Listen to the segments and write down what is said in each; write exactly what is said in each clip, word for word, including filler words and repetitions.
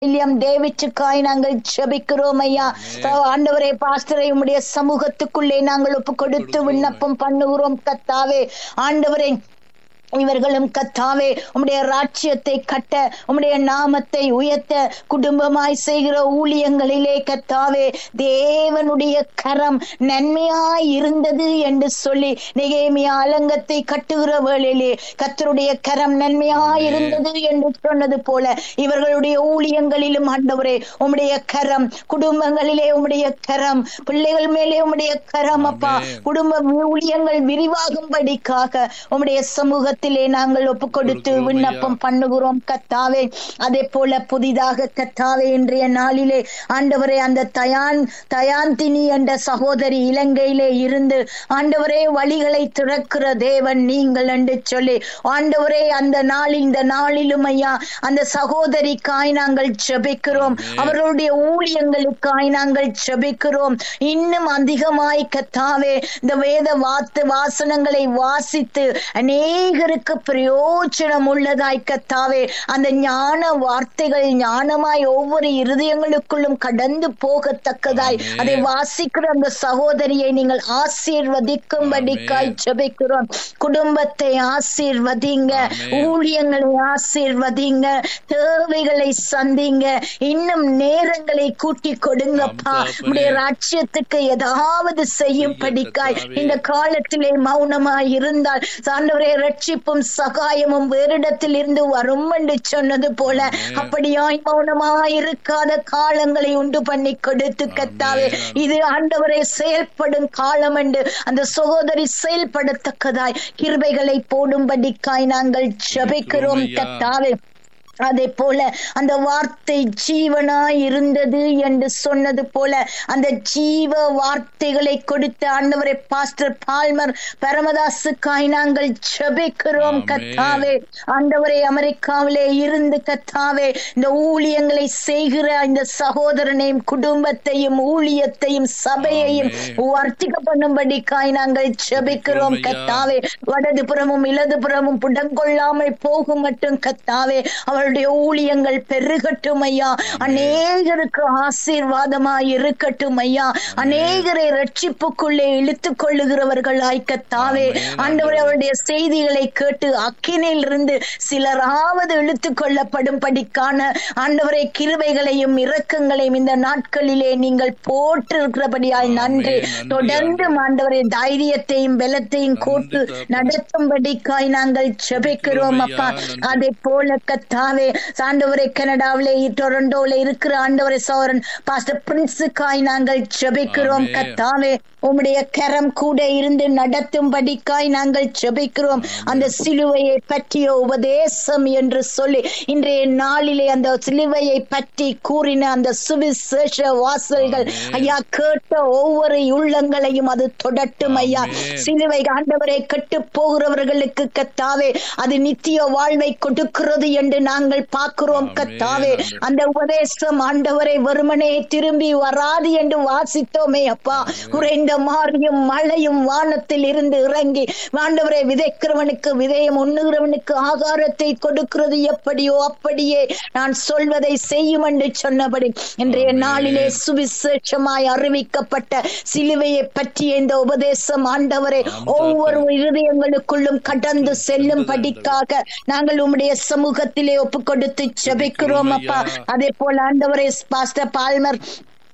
William டேவிட்டுக்காய் நாங்கள் ஜெபிக்கிறோம் ஐயா. ஆண்டவரே, பாஸ்டரை உம்முடைய சமூகத்துக்குள்ளே நாங்கள் ஒப்பு கொடுத்து விண்ணப்பம் பண்ணுகிறோம் கத்தாவே. ஆண்டவரே, இவர்களும் கத்தாவே உம்முடைய ராஜ்யத்தை கட்ட, உம்முடைய நாமத்தை உயர்த்த, குடும்பமாய் செய்கிற ஊழியங்களிலே கத்தாவே தேவனுடைய கரம் நன்மையாய் இருந்தது என்று சொல்லி நெகேமியா அலங்கத்தை கட்டுகிற வேளையிலே கர்த்தருடைய கரம் நன்மையாய் இருந்தது என்று சொன்னது போல இவர்களுடைய ஊழியங்களிலும் ஆண்டவரே உம்முடைய கரம், குடும்பங்களிலே உம்முடைய கரம், பிள்ளைகள் மேலே உம்முடைய கரம் அப்பா, குடும்ப ஊழியங்கள் விரிவாகும்படிக்காக உம்முடைய சமூக நாங்கள் ஒப்பு கொடுத்து விண்ணப்பம் பண்ணுகிறோம் கத்தாவே. அதே போல புதிதாக கத்தாவே இன்றைய நாளிலே ஆண்டவரே அந்த தயான் தயாந்தினி என்ற சகோதரி இலங்கையிலே இருந்து ஆண்டவரே வழிகளை திறக்கிற தேவன் நீங்கள் என்று சொல்லி ஆண்டவரே அந்த நாளில் இந்த நாளிலும் ஐயா அந்த சகோதரிக்காய் நாங்கள் ஜெபிக்கிறோம். அவர்களுடைய ஊழியங்களுக்காய் நாங்கள் ஜெபிக்கிறோம். இன்னும் அதிகமாய் கத்தாவே இந்த வேத வார்த்தை வாசனங்களை வாசித்து அநேக பிரயோஜனம் உள்ளதாய் கத்தாவே அந்த ஞான வார்த்தைகள் ஞானமாய் ஒவ்வொரு இருதயங்களுக்குள்ளும் கடந்து போகத்தக்கதாய் அதை வாசிக்கிற அந்த சகோதரியை நீங்கள் ஆசீர்வதிக்கும்படிக்காய் ஜெபிக்கிறோம். குடும்பத்தை ஆசீர்வதிங்க, ஊழியங்களை ஆசீர்வதிங்க, தேவைகளை சந்திங்க, இன்னும் நேரங்களை கூட்டி கொடுங்கப்பா. உடைய ராஜ்யத்துக்கு ஏதாவது செய்யும்படிக்காய் இந்த காலத்திலே மௌனமாய் இருந்தால் ஆண்டவரே ரட்சிப்பும் சகாயமும் வேறிடத்தில் இருந்து வரும் என்று சொன்னது போல அப்படியாய் மௌனமாய் இருக்காத காலங்களை உண்டு பண்ணி கொடுத்து கத்தாவே இது ஆண்டவரை செயல்படும் காலம் என்று அந்த சகோதரி செயல்படத்தக்கதாய் கிருபைகளை போடும்படிக்காய் நாங்கள் ஜெபிக்கிறோம் கத்தாவே. அதே போல அந்த வார்த்தை ஜீவனாய் இருந்தது என்று சொன்னது போல அந்த ஜீவ வார்த்தைகளை கொடுத்த ஆண்டவரை பாஸ்டர் பால்மர் பரமதாசுக்காய் நாங்கள் ஜெபிக்கிறோம் கத்தாவே. ஆண்டவரை அமெரிக்காவிலே இருந்து கத்தாவே இந்த ஊழியங்களை செய்கிற இந்த சகோதரனையும் குடும்பத்தையும் ஊழியத்தையும் சபையையும் வர்த்திக்க பண்ணும்படிக்காய் நாங்கள் ஜெபிக்கிறோம் கத்தாவே. வடது புறமும் இடது புறமும் புடங்கொள்ளாமல் போகும் மட்டும் கத்தாவே அவருடைய ஊழியங்கள் பெருகட்டும் ஐயா. அநேகருக்கு ஆசீர்வாதமாய் இருக்கட்டும் ஐயா. அநேகரை ரட்சிப்புக்குள்ளே இழுத்துக் கொள்ளுகிறவர்களாய் கத்தாவே ஆண்டவரே அவருடைய செய்திகளை கேட்டு அக்கினில் இருந்து சிலராவது இழுத்துக் கொள்ளப்படும்படிக்கான ஆண்டவரை கிருபைகளையும் இரக்கங்களையும் இந்த நாட்களிலே நீங்கள் போட்டிருக்கிறபடியால் நன்றி. தொடர்ந்து ஆண்டவரை தைரியத்தையும் பலத்தையும் கூட்டு நடத்தும்படிக்காய் நாங்கள் ஜெபிக்கிறோம் அப்பா. அதே போல கத்தாவே ஆண்டவரை கனடாவிலே டொரண்டோல இருக்கிற ஆண்டவரை சௌரன் பாஸ்டர் பிரின்ஸுக்காய் நாங்கள் ஜெபிக்கிறோம் கத்தாவே. உம்முடைய கரம் கூட இருந்து நடத்தும்படிக்காய் நாங்கள் ஜெபிக்கிறோம். அந்த சிலுவையை பற்றிய உபதேசம் என்று சொல்லி இன்றைய நாளிலே அந்த சிலுவையை பற்றி கூறின அந்த சுவிசேஷ வாசல்கள் ஐயா கேட்ட ஒவ்வொரு உள்ளங்களையும் அது தொடட்டும் ஐயா. சிலுவை ஆண்டவரை கெட்டு போகிறவர்களுக்கு கத்தாவே அது நித்திய வாழ்வை கொடுக்கிறது என்று நாங்கள் பார்க்கிறோம் கத்தாவே. அந்த உபதேசம் ஆண்டவரை வெறுமனே திரும்பி வராது என்று வாசித்தோமே அப்பா. உறைந்த மாரியும் மழையும் வானத்தில் இருந்து இறங்கி ஆண்டவரை விதைக்கிறவனுக்கு விதையும் உண்ணுகிறவனுக்கு ஆகாரத்தை கொடுக்கிறது எப்படியோ அப்படியே நான் சொல்வதை செய்யும் என்று சொன்னபடி இன்றைய நாளிலே சுவிசேஷமாய் அறிவிக்கப்பட்ட சிலுவையை பற்றிய இந்த உபதேசம் ஆண்டவரை ஒவ்வொரு இருதயங்களுக்குள்ளும் கடந்து செல்லும் படிக்காக நாங்கள் உம்முடைய சமூகத்திலே ஒப்பு கொடுத்து ஜெபிக்கிறோம் அப்பா. அதே போல ஆண்டவரே பாஸ்டர் பால்மர்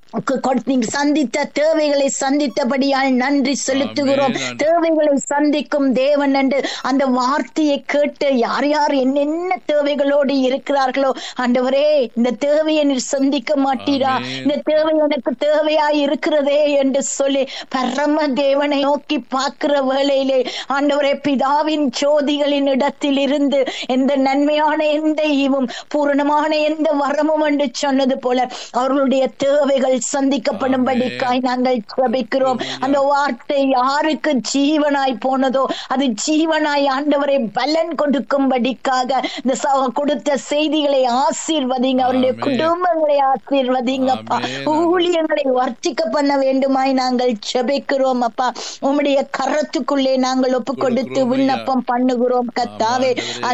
சந்தித்த தேவைகளை சந்தித்தபடியால் நன்றி செலுத்துகிறோம். தேவைகளை சந்திக்கும் தேவன் என்று அந்த வார்த்தையை கேட்டு யார் யார் என்னென்ன தேவைகளோடு இருக்கிறார்களோ ஆண்டவரே இந்த தேவையை நீர் சந்திக்க மாட்டீரா, இந்த தேவை எனக்கு தேவையாய் இருக்கிறதே என்று சொல்லி பரம தேவனை நோக்கி பார்க்கிற வேளையிலே ஆண்டவரே பிதாவின் ஜோதிகளின் இடத்தில் இருந்து எந்த நன்மையான எந்த ஈவும் பூரணமான எந்த வரமும் என்று சொன்னது போல அவர்களுடைய தேவைகள் சந்திக்கப்படும்படிக்காய் நாங்கள் ஜெபிக்கிறோம். அந்த வார்த்தை யாருக்கு ஜீவனாய் போனதோ அது ஜீவனாய் ஆண்டவரை பலன் கொடுக்கும்படிக்காக இந்த கொடுத்த செய்திகளை ஆசீர்வதிங்க. அவருடைய குடும்பங்களை ஆசீர்வதிங்கப்பா. ஊழியங்களை வர்த்திக்க பண்ண வேண்டுமாய் நாங்கள் ஜெபிக்கிறோம் அப்பா. உம்முடைய கரத்துக்குள்ளே நாங்கள் ஒப்பு கொடுத்து விண்ணப்பம் பண்ணுகிறோம் கத்தாவே.